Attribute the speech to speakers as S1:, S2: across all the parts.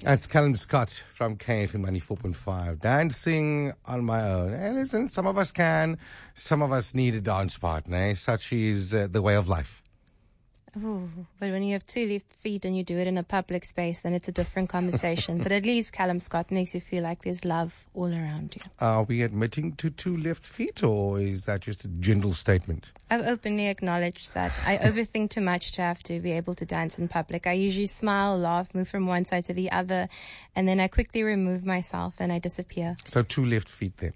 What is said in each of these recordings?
S1: That's Callum Scott from KFM 94.5. Dancing on my own. Hey, listen, some of us can, some of us need a dance partner. Such is the way of life.
S2: Ooh, but when you have 2 left feet and you do it in a public space, then it's a different conversation. But at least Callum Scott makes you feel like there's love all around you.
S1: Are we admitting to 2 left feet, or is that just a general statement?
S2: I've openly acknowledged that I overthink too much to have to be able to dance in public. I usually smile, laugh, move from one side to the other, and then I quickly remove myself and I disappear.
S1: So 2 left feet then?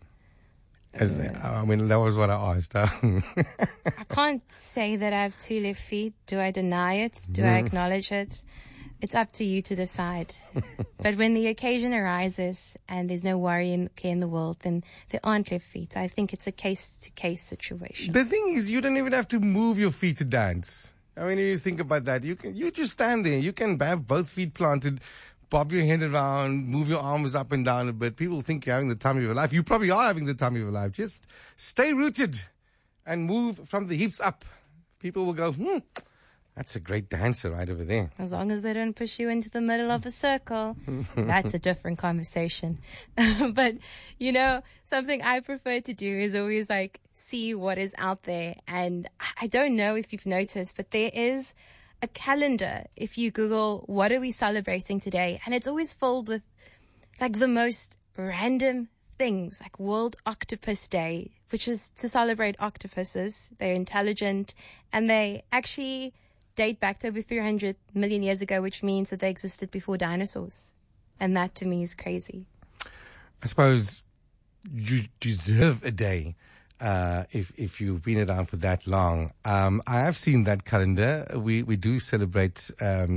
S1: I mean, that was what I asked.
S2: I can't say that I have 2 left feet. Do I deny it? Do I acknowledge it? It's up to you to decide. But when the occasion arises and there's no worry and care in the world, then there aren't left feet. I think it's a case-to-case situation.
S1: The thing is, you don't even have to move your feet to dance. I mean, if you think about that, you just stand there. You can have both feet planted, bob your head around, move your arms up and down a bit. People think you're having the time of your life. You probably are having the time of your life. Just stay rooted and move from the hips up. People will go, that's a great dancer right over there.
S2: As long as they don't push you into the middle of the circle, that's a different conversation. But, you know, something I prefer to do is always see what is out there. And I don't know if you've noticed, but there is a calendar if you Google what are we celebrating today, and it's always filled with the most random things, like World Octopus Day, which is to celebrate octopuses. They're intelligent and they actually date back to over 300 million years ago, which means that they existed before dinosaurs. And that to me is crazy.
S1: I suppose you deserve a day if you've been around for that long. I have seen that calendar. We do celebrate,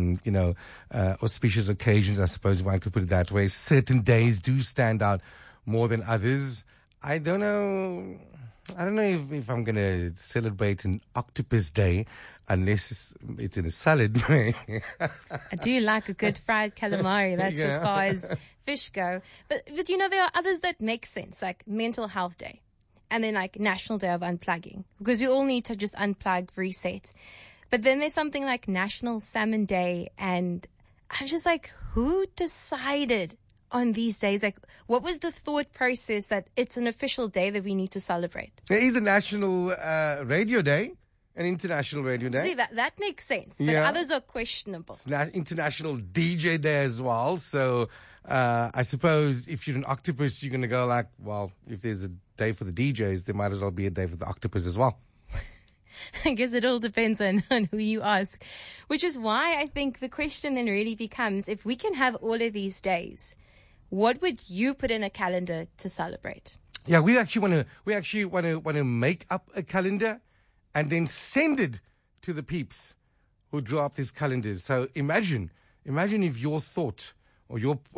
S1: auspicious occasions, I suppose one could put it that way. Certain days do stand out more than others. I don't know if I'm going to celebrate an Octopus Day unless it's in a salad.
S2: I do like a good fried calamari. That's as far as fish go. But you know, there are others that make sense, like Mental Health Day. And then National Day of Unplugging, because we all need to just unplug, reset. But then there's something like National Salmon Day. And I'm just who decided on these days? What was the thought process that it's an official day that we need to celebrate?
S1: There is a National Radio Day, an International Radio Day.
S2: See, that makes sense. But others are questionable.
S1: It's International DJ Day as well. So I suppose if you're an octopus, you're going to go if there's a day for the DJs, there might as well be a day for the octopus as well.
S2: I guess it all depends on who you ask, which is why I think the question then really becomes, if we can have all of these days, what would you put in a calendar to celebrate?
S1: Yeah, we actually want to make up a calendar and then send it to the peeps who draw up these calendars. So imagine if your thought or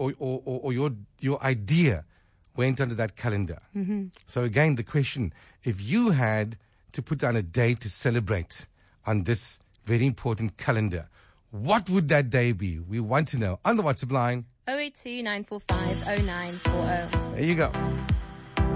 S1: your idea went under that calendar. Mm-hmm. So again, the question, if you had to put down a day to celebrate on this very important calendar, what would that day be? We want to know. On the WhatsApp line,
S2: 082 945 0940.
S1: There you go.